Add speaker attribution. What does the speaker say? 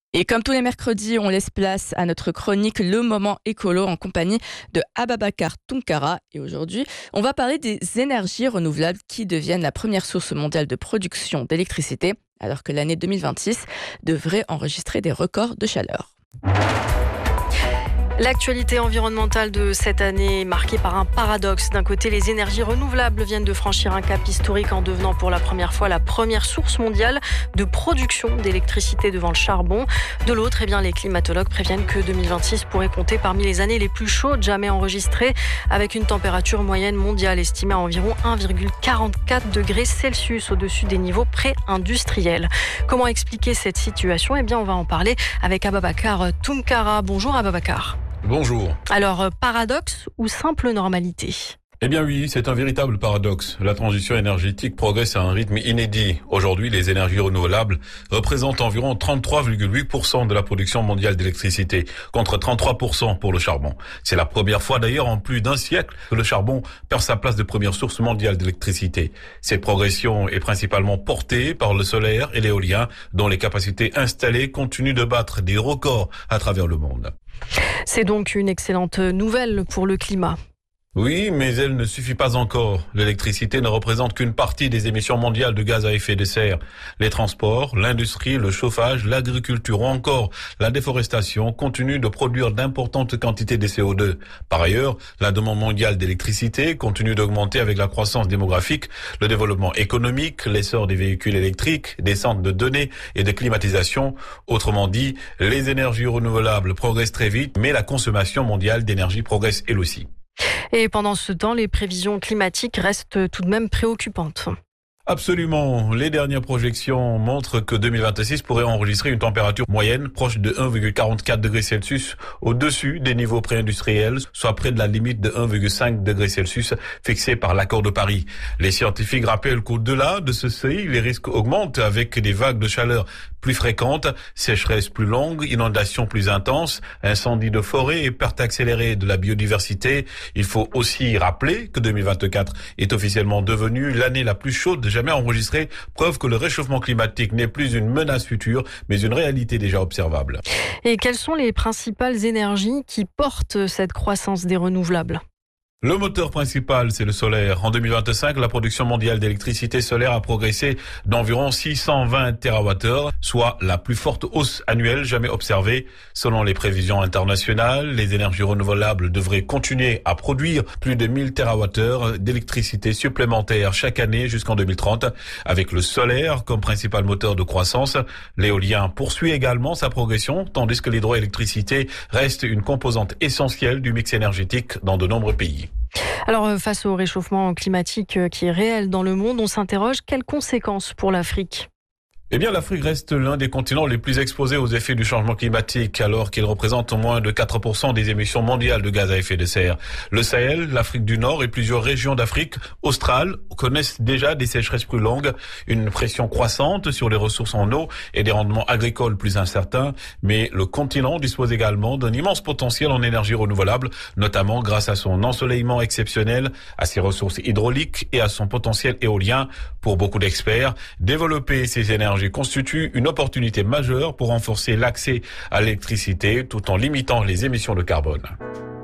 Speaker 1: Et comme tous les mercredis, on laisse place à notre chronique Le Moment Écolo en compagnie de Ababacar Tounkara. Et aujourd'hui, on va parler des énergies renouvelables qui deviennent la première source mondiale de production d'électricité, alors que l'année 2026 devrait enregistrer des records de chaleur.
Speaker 2: L'actualité environnementale de cette année est marquée par un paradoxe. D'un côté, les énergies renouvelables viennent de franchir un cap historique en devenant pour la première fois la première source mondiale de production d'électricité devant le charbon. De l'autre, les climatologues préviennent que 2026 pourrait compter parmi les années les plus chaudes jamais enregistrées, avec une température moyenne mondiale estimée à environ 1,44 degrés Celsius au-dessus des niveaux pré-industriels. Comment expliquer cette situation ? On va en parler avec Ababacar Tounkara. Bonjour Ababacar.
Speaker 3: Bonjour.
Speaker 2: Alors, paradoxe ou simple normalité ?
Speaker 3: Eh bien oui, c'est un véritable paradoxe. La transition énergétique progresse à un rythme inédit. Aujourd'hui, les énergies renouvelables représentent environ 33,8% de la production mondiale d'électricité, contre 33% pour le charbon. C'est la première fois d'ailleurs en plus d'un siècle que le charbon perd sa place de première source mondiale d'électricité. Cette progression est principalement portée par le solaire et l'éolien, dont les capacités installées continuent de battre des records à travers le monde.
Speaker 2: C'est donc une excellente nouvelle pour le climat.
Speaker 3: Oui, mais elle ne suffit pas encore. L'électricité ne représente qu'une partie des émissions mondiales de gaz à effet de serre. Les transports, l'industrie, le chauffage, l'agriculture ou encore la déforestation continuent de produire d'importantes quantités de CO2. Par ailleurs, la demande mondiale d'électricité continue d'augmenter avec la croissance démographique, le développement économique, l'essor des véhicules électriques, des centres de données et de climatisation. Autrement dit, les énergies renouvelables progressent très vite, mais la consommation mondiale d'énergie progresse elle aussi.
Speaker 2: Et pendant ce temps, les prévisions climatiques restent tout de même préoccupantes.
Speaker 3: Absolument. Les dernières projections montrent que 2026 pourrait enregistrer une température moyenne proche de 1,44 degrés Celsius au-dessus des niveaux pré-industriels, soit près de la limite de 1,5 degrés Celsius fixée par l'accord de Paris. Les scientifiques rappellent qu'au-delà de ce seuil, les risques augmentent avec des vagues de chaleur plus fréquentes, sécheresses plus longues, inondations plus intenses, incendies de forêt et perte accélérée de la biodiversité. Il faut aussi rappeler que 2024 est officiellement devenue l'année la plus chaude jamais enregistrée, preuve que le réchauffement climatique n'est plus une menace future, mais une réalité déjà observable.
Speaker 2: Et quelles sont les principales énergies qui portent cette croissance des renouvelables ?
Speaker 3: Le moteur principal, c'est le solaire. En 2025, la production mondiale d'électricité solaire a progressé d'environ 620 TWh, soit la plus forte hausse annuelle jamais observée. Selon les prévisions internationales, les énergies renouvelables devraient continuer à produire plus de 1000 TWh d'électricité supplémentaire chaque année jusqu'en 2030. Avec le solaire comme principal moteur de croissance, l'éolien poursuit également sa progression, tandis que l'hydroélectricité reste une composante essentielle du mix énergétique dans de nombreux pays.
Speaker 2: Alors, face au réchauffement climatique qui est réel dans le monde, on s'interroge quelles conséquences pour l'Afrique ?
Speaker 3: Eh bien, l'Afrique reste l'un des continents les plus exposés aux effets du changement climatique, alors qu'il représente moins de 4% des émissions mondiales de gaz à effet de serre. Le Sahel, l'Afrique du Nord et plusieurs régions d'Afrique australe connaissent déjà des sécheresses plus longues, une pression croissante sur les ressources en eau et des rendements agricoles plus incertains. Mais le continent dispose également d'un immense potentiel en énergie renouvelable, notamment grâce à son ensoleillement exceptionnel, à ses ressources hydrauliques et à son potentiel éolien. Pour beaucoup d'experts, développer ces énergies constitue une opportunité majeure pour renforcer l'accès à l'électricité tout en limitant les émissions de carbone.